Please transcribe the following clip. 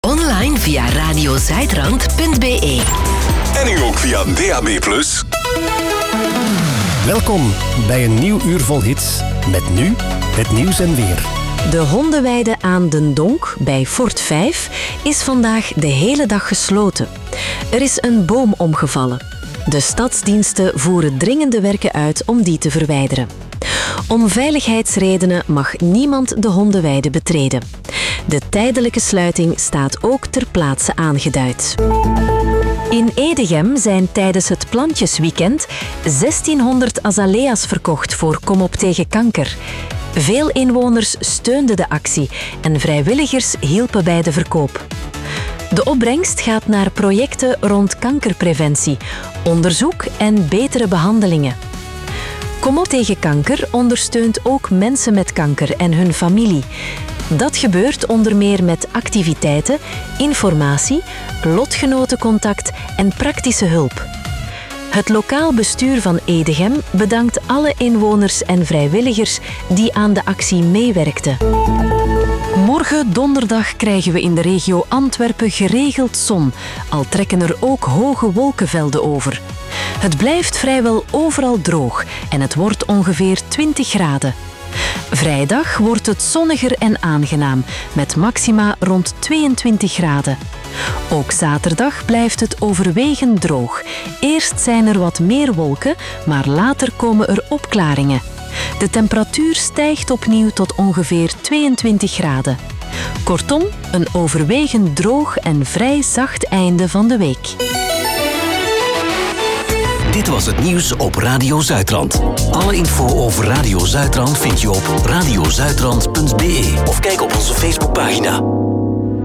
Online via radiozuidrand.be. En nu ook via DAB+. Welkom bij een nieuw uur vol hits. Met nu het nieuws en weer. De hondenweide aan Den Donk bij Fort 5 is vandaag de hele dag gesloten. Er is een boom omgevallen. De stadsdiensten voeren dringende werken uit om die te verwijderen. Om veiligheidsredenen mag niemand de hondenweide betreden. De tijdelijke sluiting staat ook ter plaatse aangeduid. In Edegem zijn tijdens het plantjesweekend 1600 azalea's verkocht voor Kom op tegen kanker. Veel inwoners steunden de actie en vrijwilligers hielpen bij de verkoop. De opbrengst gaat naar projecten rond kankerpreventie, onderzoek en betere behandelingen. Kom op tegen kanker ondersteunt ook mensen met kanker en hun familie. Dat gebeurt onder meer met activiteiten, informatie, lotgenotencontact en praktische hulp. Het lokaal bestuur van Edegem bedankt alle inwoners en vrijwilligers die aan de actie meewerkten. Morgen donderdag krijgen we in de regio Antwerpen geregeld zon, al trekken er ook hoge wolkenvelden over. Het blijft vrijwel overal droog en het wordt ongeveer 20 graden. Vrijdag wordt het zonniger en aangenaam, met maxima rond 22 graden. Ook zaterdag blijft het overwegend droog. Eerst zijn er wat meer wolken, maar later komen er opklaringen. De temperatuur stijgt opnieuw tot ongeveer 22 graden. Kortom, een overwegend droog en vrij zacht einde van de week. Dit was het nieuws op Radio Zuidrand. Alle info over Radio Zuidrand vind je op radiozuidrand.be of kijk op onze Facebookpagina.